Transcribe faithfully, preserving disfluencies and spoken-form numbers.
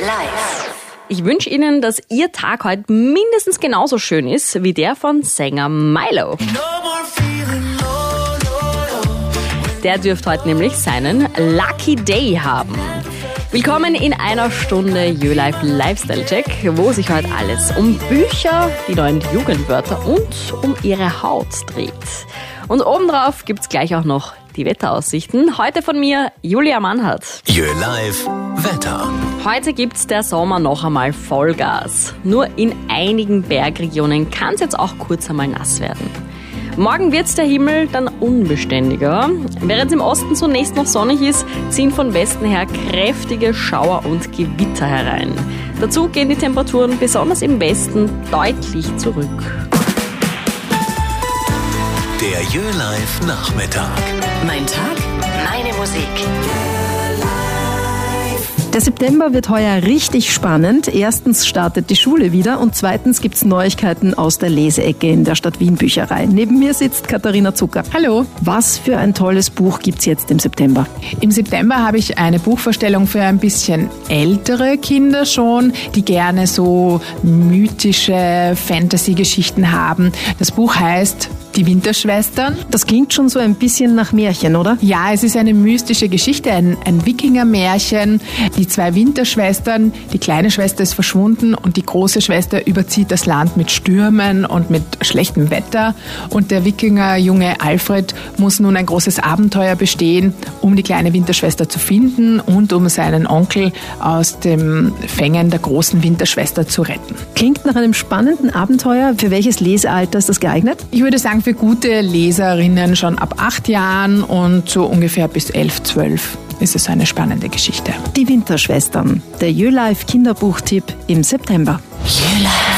Live. Ich wünsche Ihnen, dass Ihr Tag heute mindestens genauso schön ist wie der von Sänger Milo. Der dürfte heute nämlich seinen Lucky Day haben. Willkommen in einer Stunde YouLife Lifestyle Check, wo sich heute alles um Bücher, die neuen Jugendwörter und um Ihre Haut dreht. Und obendrauf gibt's gleich auch noch die Wetteraussichten. Heute von mir, Julia Mannhardt. YouLife Wetter. Heute gibt's der Sommer noch einmal Vollgas. Nur in einigen Bergregionen kann's jetzt auch kurz einmal nass werden. Morgen wird's der Himmel dann unbeständiger. Während es im Osten zunächst noch sonnig ist, ziehen von Westen her kräftige Schauer und Gewitter herein. Dazu gehen die Temperaturen besonders im Westen deutlich zurück. Der YouLife Nachmittag. Mein Tag, meine Musik. Der September wird heuer richtig spannend. Erstens startet die Schule wieder und zweitens gibt's Neuigkeiten aus der Leseecke in der Stadt Wien Bücherei. Neben mir sitzt Katharina Zucker. Hallo. Was für ein tolles Buch gibt's jetzt im September? Im September habe ich eine Buchvorstellung für ein bisschen ältere Kinder schon, die gerne so mythische Fantasy-Geschichten haben. Das Buch heißt Die Winterschwestern. Das klingt schon so ein bisschen nach Märchen, oder? Ja, es ist eine mystische Geschichte, ein, ein Wikinger-Märchen. Die zwei Winterschwestern, die kleine Schwester ist verschwunden und die große Schwester überzieht das Land mit Stürmen und mit schlechtem Wetter. Und der Wikinger-Junge Alfred muss nun ein großes Abenteuer bestehen, um die kleine Winterschwester zu finden und um seinen Onkel aus dem Fängen der großen Winterschwester zu retten. Klingt nach einem spannenden Abenteuer. Für welches Lesealter ist das geeignet? Ich würde sagen, für gute Leserinnen schon ab acht Jahren und so ungefähr bis elf, zwölf ist es eine spannende Geschichte. Die Winterschwestern, der YouLife Kinderbuchtipp im September. YouLife.